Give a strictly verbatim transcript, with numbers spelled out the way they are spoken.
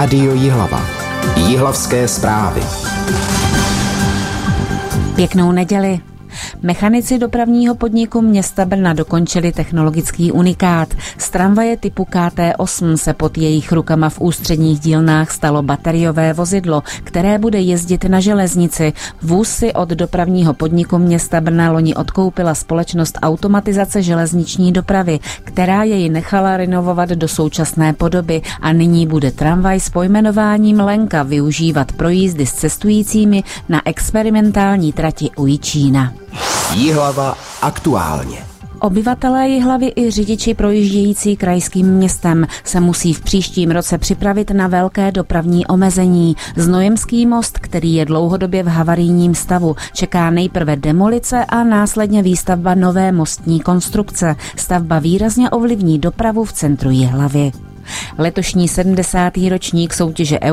Rádio Jihlava. Jihlavské zprávy. Pěknou neděli. Mechanici dopravního podniku města Brna dokončili technologický unikát. Z tramvaje typu K T osm se pod jejich rukama v ústředních dílnách stalo bateriové vozidlo, které bude jezdit na železnici. Vůz si od dopravního podniku města Brna loni odkoupila společnost Automatizace železniční dopravy, která jej nechala renovovat do současné podoby a nyní bude tramvaj s pojmenováním Lenka využívat pro jízdy s cestujícími na experimentální trati u Jičína. Jihlava aktuálně. Obyvatelé Jihlavy i řidiči projíždějící krajským městem se musí v příštím roce připravit na velké dopravní omezení. Znojemský most, který je dlouhodobě v havarijním stavu, čeká nejprve demolice a následně výstavba nové mostní konstrukce. Stavba výrazně ovlivní dopravu v centru Jihlavy. Letošní sedmdesátý ročník soutěže